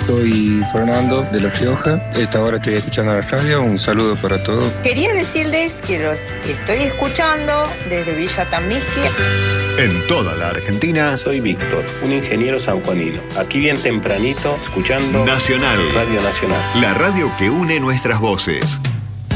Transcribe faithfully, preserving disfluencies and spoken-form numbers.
Soy Fernando de La Rioja. Esta hora estoy escuchando la radio. Un saludo para todos. Quería decirles que los estoy escuchando desde Villa Tambisky. En toda la Argentina. Soy Víctor, un ingeniero sanjuanino. Aquí bien tempranito, escuchando Nacional. Radio Nacional. La radio que une nuestras voces.